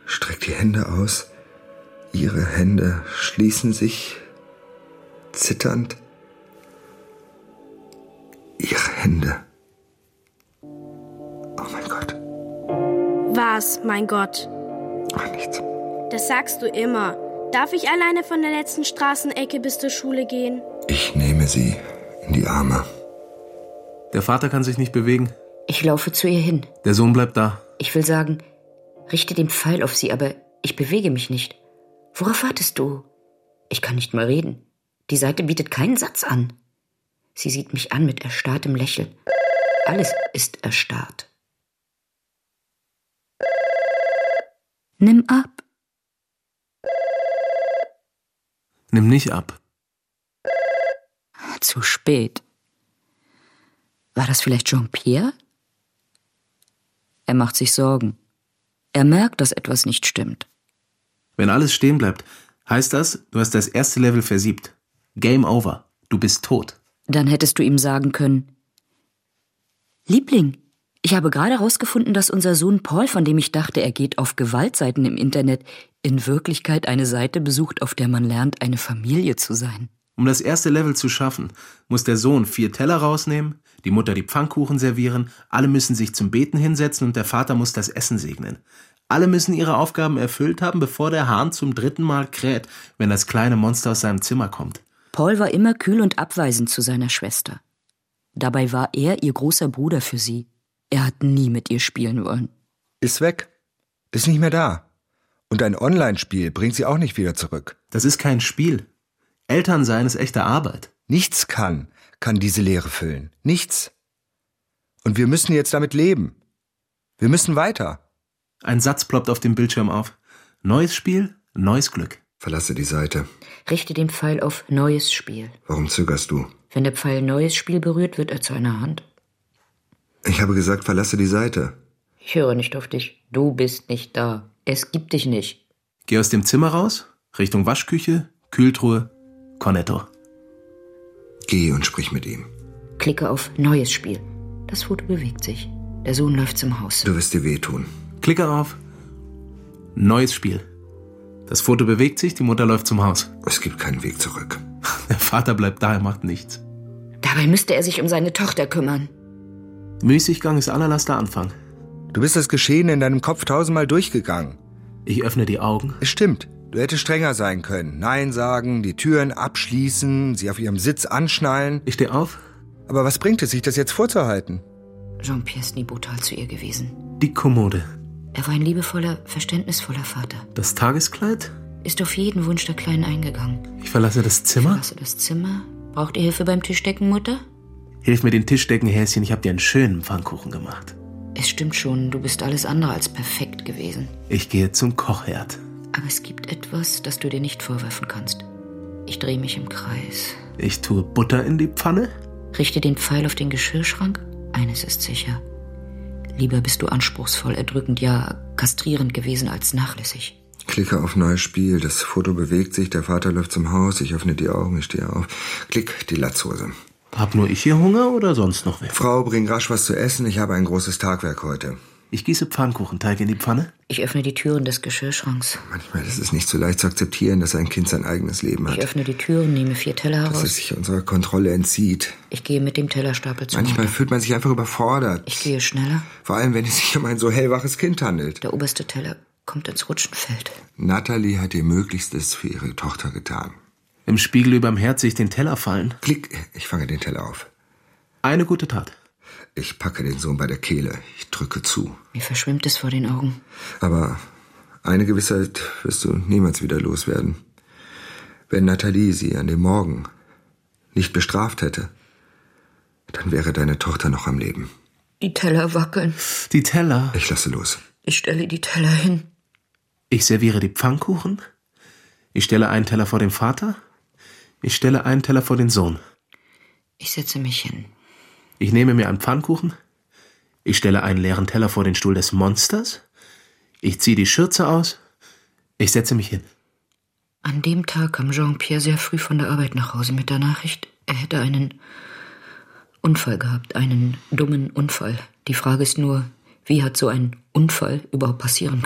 streckt die Hände aus. Ihre Hände schließen sich, zitternd. Ihre Hände. Oh mein Gott. Was, mein Gott? Ach, nichts. Das sagst du immer. Darf ich alleine von der letzten Straßenecke bis zur Schule gehen? Ich nehme sie in die Arme. Der Vater kann sich nicht bewegen. Ich laufe zu ihr hin. Der Sohn bleibt da. Ich will sagen, richte den Pfeil auf sie, aber ich bewege mich nicht. Worauf wartest du? Ich kann nicht mal reden. Die Seite bietet keinen Satz an. Sie sieht mich an mit erstarrtem Lächeln. Alles ist erstarrt. Nimm ab. Nimm nicht ab. Zu spät. War das vielleicht Jean-Pierre? Er macht sich Sorgen. Er merkt, dass etwas nicht stimmt. Wenn alles stehen bleibt, heißt das, du hast das erste Level versiebt. Game over. Du bist tot. Dann hättest du ihm sagen können: Liebling, ich habe gerade herausgefunden, dass unser Sohn Paul, von dem ich dachte, er geht auf Gewaltseiten im Internet, in Wirklichkeit eine Seite besucht, auf der man lernt, eine Familie zu sein. Um das erste Level zu schaffen, muss der Sohn 4 Teller rausnehmen, die Mutter die Pfannkuchen servieren, alle müssen sich zum Beten hinsetzen und der Vater muss das Essen segnen. Alle müssen ihre Aufgaben erfüllt haben, bevor der Hahn zum 3. Mal kräht, wenn das kleine Monster aus seinem Zimmer kommt. Paul war immer kühl und abweisend zu seiner Schwester. Dabei war er ihr großer Bruder für sie. Er hat nie mit ihr spielen wollen. Ist weg. Ist nicht mehr da. Und ein Online-Spiel bringt sie auch nicht wieder zurück. Das ist kein Spiel. Elternsein ist echte Arbeit. Nichts kann diese Leere füllen. Nichts. Und wir müssen jetzt damit leben. Wir müssen weiter. Ein Satz ploppt auf dem Bildschirm auf. Neues Spiel, neues Glück. Verlasse die Seite. Richte den Pfeil auf neues Spiel. Warum zögerst du? Wenn der Pfeil neues Spiel berührt, wird er zu einer Hand. Ich habe gesagt, verlasse die Seite. Ich höre nicht auf dich. Du bist nicht da. Es gibt dich nicht. Geh aus dem Zimmer raus, Richtung Waschküche, Kühltruhe, Cornetto. Geh und sprich mit ihm. Klicke auf neues Spiel. Das Foto bewegt sich. Der Sohn läuft zum Haus. Du wirst dir wehtun. Klicke auf neues Spiel. Das Foto bewegt sich, die Mutter läuft zum Haus. Es gibt keinen Weg zurück. Der Vater bleibt da, er macht nichts. Dabei müsste er sich um seine Tochter kümmern. Müßiggang ist allerletzter Anfang. Du bist das Geschehen in deinem Kopf 1000-mal durchgegangen. Ich öffne die Augen. Es stimmt. Du hättest strenger sein können. Nein sagen, die Türen abschließen, sie auf ihrem Sitz anschnallen. Ich stehe auf. Aber was bringt es, sich das jetzt vorzuhalten? Jean-Pierre ist nie brutal zu ihr gewesen. Die Kommode. Er war ein liebevoller, verständnisvoller Vater. Das Tageskleid? Ist auf jeden Wunsch der Kleinen eingegangen. Ich verlasse das Zimmer. Verlasse das Zimmer. Braucht ihr Hilfe beim Tischdecken, Mutter? Hilf mir den Tischdecken, Häschen, ich habe dir einen schönen Pfannkuchen gemacht. Es stimmt schon, du bist alles andere als perfekt gewesen. Ich gehe zum Kochherd. Aber es gibt etwas, das du dir nicht vorwerfen kannst. Ich drehe mich im Kreis. Ich tue Butter in die Pfanne. Richte den Pfeil auf den Geschirrschrank. Eines ist sicher. Lieber bist du anspruchsvoll, erdrückend, ja kastrierend gewesen als nachlässig. Klicke auf neues Spiel. Das Foto bewegt sich, der Vater läuft zum Haus. Ich öffne die Augen, ich stehe auf. Klick, die Latzhose. Hab nur ich hier Hunger oder sonst noch wer? Frau, bring rasch was zu essen. Ich habe ein großes Tagwerk heute. Ich gieße Pfannkuchenteig in die Pfanne. Ich öffne die Türen des Geschirrschranks. Manchmal ist es nicht so leicht zu akzeptieren, dass ein Kind sein eigenes Leben hat. Ich öffne die Türen, nehme 4 Teller heraus. Dass es sich unserer Kontrolle entzieht. Ich gehe mit dem Tellerstapel zum Manchmal Mutter. fühlt man sich einfach überfordert. Ich gehe schneller. Vor allem, wenn es sich um ein so hellwaches Kind handelt. Der oberste Teller kommt ins Rutschenfeld. Natalie hat ihr Möglichstes für ihre Tochter getan. Im Spiegel überm Herd sehe ich den Teller fallen. Klick, ich fange den Teller auf. Eine gute Tat. Ich packe den Sohn bei der Kehle. Ich drücke zu. Mir verschwimmt es vor den Augen. Aber eine Gewissheit wirst du niemals wieder loswerden. Wenn Natalie sie an dem Morgen nicht bestraft hätte, dann wäre deine Tochter noch am Leben. Die Teller wackeln. Die Teller? Ich lasse los. Ich stelle die Teller hin. Ich serviere die Pfannkuchen. Ich stelle einen Teller vor den Vater. Ich stelle einen Teller vor den Sohn. Ich setze mich hin. Ich nehme mir einen Pfannkuchen. Ich stelle einen leeren Teller vor den Stuhl des Monsters. Ich ziehe die Schürze aus. Ich setze mich hin. An dem Tag kam Jean-Pierre sehr früh von der Arbeit nach Hause mit der Nachricht, er hätte einen Unfall gehabt, einen dummen Unfall. Die Frage ist nur, wie hat so ein Unfall überhaupt passieren können?